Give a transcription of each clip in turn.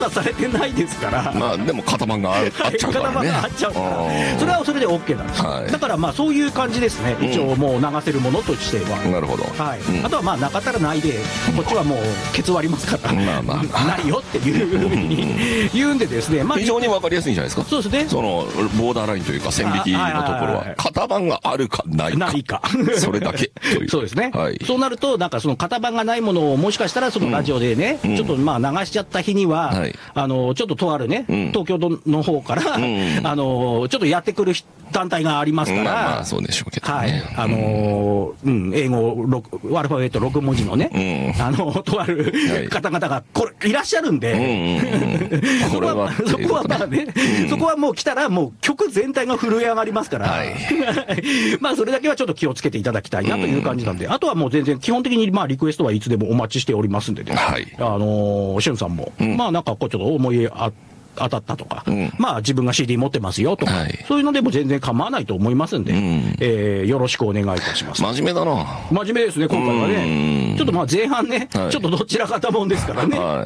されてないですから、 まあでも型番があっちゃうからね。 型番があっちゃうから、それはそれで OK なんですよ、 はい、 だからまあそういう感じですね、一応もう流せるものとしては。 なるほど、 はい、あとはまあなかったらないで、こっちはもうケツ割りますから、ないよっていうふうに言うんでですね、まあ、 非常に分かりやすいんじゃないですか。 そうですね、 そのボーダーラインというか線引きのところは型番があるかないかそれだけというそうですね、 はい、 そうなるとなんかその型番がないものをもしかしたらそのラジオでね、ちょっとまあ流しちゃった日には、はい、ちょっととあるね、東京の方から、ちょっとやってくる団体がありますから、 まあそうでしょうけどね、 はい、英語アルファベット6文字のね、とある方々がこれいらっしゃるんで、そこはまあね、そこはもう来たらもう曲全体が震え上がりますから、はい、まあそれだけはちょっと気をつけていただきたいなという感じなんで、あとはもう全然基本的にまあリクエストはいつでもお待ちしておりますんでね、はい、しゅんさんも、まあなんかこうちょっと思い当たったとか、まあ自分が CD 持ってますよとか、はい、そういうのでも全然構わないと思いますんで、よろしくお願いいたします。 真面目だな。 真面目ですね、今回はね。ちょっとまあ前半ね、はい、ちょっとどちらかたもんですからね、はい、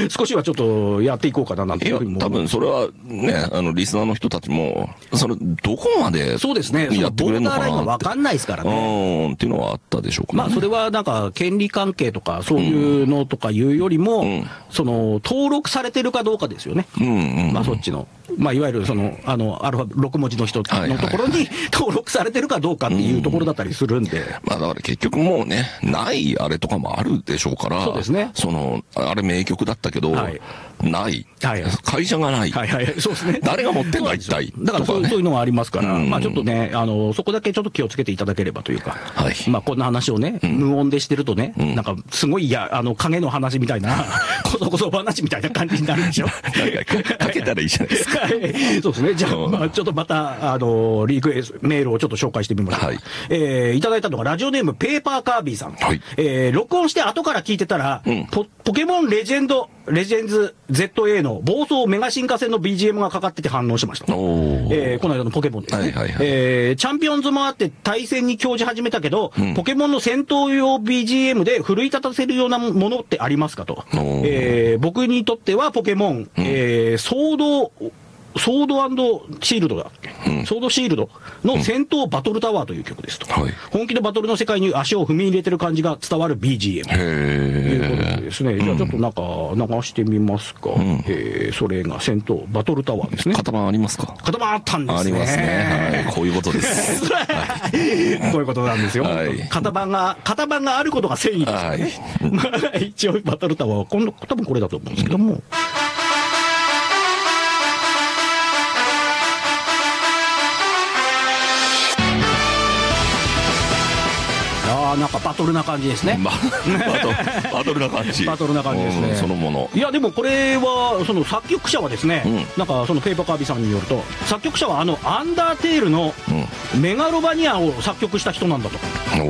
少しはちょっとやっていこうかななんていうふうにも。 多分それはね、リスナーの人たちも、それどこまでそうですね、 やってくれるのかなって、 ボーダーラインが分かんないですからね。 っていうのはあったでしょうかね。 まあそれはなんか権利関係とかそういうのとかいうよりも、その登録されてるかどうかですよね。まあそっちの、まあいわゆるそのアルファ6文字の人のところに登録されてるかどうかっていうところだったりするんで、 まあだから結局もうね、ないあれとかもあるでしょうから、 そうですね。 あれ名曲だったけど、ない、会社がない、 そうですね。 誰が持ってんだ一体。 だからそういうのがありますから、まあちょっとね、そこだけちょっと気をつけていただければというか、まあこんな話をね、無音でしてるとね、なんかすごい影の話みたいな、こそこそ話みたいな感じになるでしょ。 かけたらいいじゃないですか。 そうですね。じゃあ、まあちょっとまた、リクエスト、メールをちょっと紹介してみましょう。いただいたのがラジオネームペーパーカービィさん。録音して後から聞いてたら、ポケモンレジェンズ ZA の暴走メガ進化戦の BGM がかかってて反応しました。この間のポケモンですね。チャンピオンズもあって対戦に興じ始めたけど、ポケモンの戦闘用 BGM で奮い立たせるようなものってありますかと。僕にとってはポケモン、ソードシールドだっけ、ソードシールドの戦闘バトルタワーという曲ですと、本気でバトルの世界に足を踏み入れてる感じが伝わる BGM ということでですね、じゃあちょっとなんか流してみますか。それが戦闘バトルタワーですね。 型番ありますか？ 型番あったんですね。 ありますね。こういうことです。 こういうことなんですよ。型番があることが繊維ですね。まあ一応バトルタワーは多分これだと思うんですけども。なんかバトルな感じですね。 バトルな感じ。 バトルな感じですね。 そのもの。 いやでもこれはその作曲者はですね、なんかそのペーパーカービィさんによると、作曲者はアンダーテールのメガロバニアを作曲した人なんだと。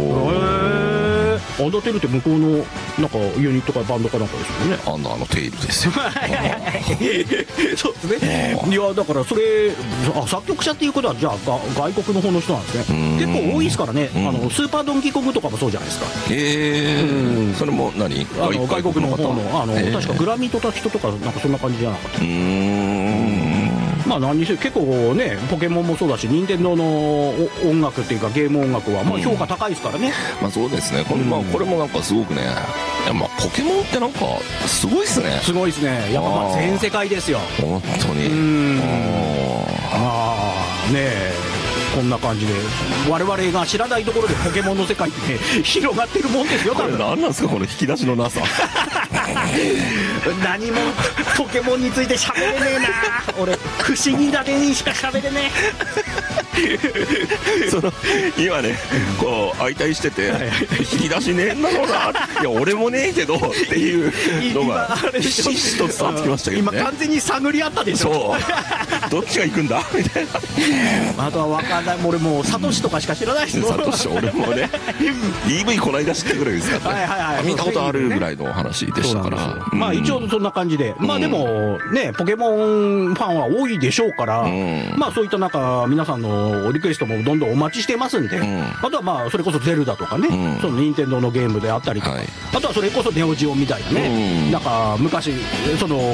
アンダーテールって向こうのなんかユニットかバンドかなんかですよね。 アンダーのテールですよ。 そうですね。いやだからそれ作曲者っていうことはじゃあ外国の方の人なんですね。結構多いですからね。スーパードンキーコングとかもそうじゃないですか。 それも何？ 外国の方の確かグラミー取った人とかなんかそんな感じじゃなかった。まあ何にせよ結構ね、ポケモンもそうだし、任天堂の音楽っていうかゲーム音楽はまあ評価高いですからね。 まあそうですね。これもなんかすごくね、まあポケモンってなんかすごいですね。 すごいですね。やっぱまあ全世界ですよ。 本当に。 ねえ。こんな感じで我々が知らないところでポケモンの世界って、ね、広がってるもんですよ。 これ何なんですかこの引き出しのなさ。 何もポケモンについて喋れねえな俺。不思議だけにしか喋れねえ。今ねこう相対してて引き出しねえんだろうな。いや俺もねえけどっていうのがひしひしと伝わってきましたけどね。 今完全に探り合ったでしょ。 そうどっちが行くんだみたいな。 あとは分かんない。俺もうサトシとかしか知らないです。 サトシ俺もね EV この間知ったぐらいですからね。見たことあるぐらいの話でしたから。 まあ一応そんな感じで、まあでもねポケモンファンは多いでしょうから、まあそういった中皆さんのリクエストもどんどんお待ちしてますんで、あとはまあそれこそゼルダとかね、その任天堂のゲームであったりとか、あとはそれこそネオジオみたいなね、なんか昔その